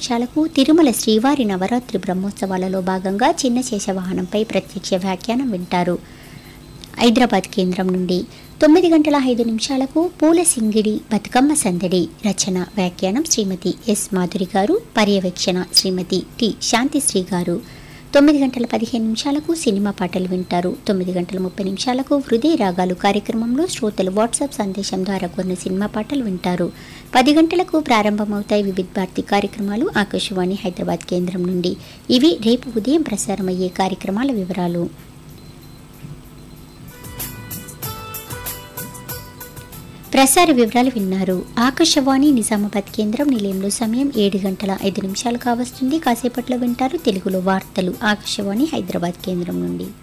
నిమిషాలకు తిరుమల శ్రీవారి నవరాత్రి బ్రహ్మోత్సవాలలో భాగంగా చిన్న శేషవాహనంపై ప్రత్యక్ష వ్యాఖ్యానం వింటారు హైదరాబాద్ కేంద్రం నుండి. 9:05 పూల సింగిడి బతుకమ్మ సందడి, రచన వ్యాఖ్యానం శ్రీమతి ఎస్ మాధురి గారు, పర్యవేక్షణ శ్రీమతి టి శాంతిశ్రీ గారు. 9:15 సినిమా పాటలు వింటారు. 9:30 హృదయ రాగాలు కార్యక్రమంలో శ్రోతలు వాట్సాప్ సందేశం ద్వారా కొన్ని సినిమా పాటలు వింటారు. 10 గంటలకు ప్రారంభమవుతాయి వివిధ భారతి కార్యక్రమాలు ఆకాశవాణి హైదరాబాద్ కేంద్రం నుండి. ఇవి రేపు ఉదయం ప్రసారమయ్యే కార్యక్రమాల వివరాలు. ప్రసార వివరాలు విన్నారు. ఆకాశవాణి నిజామాబాద్ కేంద్రం నిలయంలో సమయం 7:05 కావస్తుంది. కాసేపట్లో వింటారు తెలుగులో వార్తలు ఆకాశవాణి హైదరాబాద్ కేంద్రం నుండి.